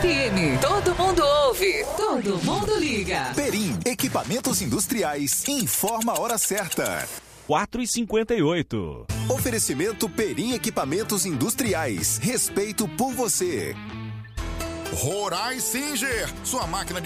FM. Todo mundo ouve, todo mundo liga. Perim, equipamentos industriais, informa a hora certa. 4h58. Oferecimento Perim Equipamentos Industriais. Respeito por você. Rorai Singer, sua máquina de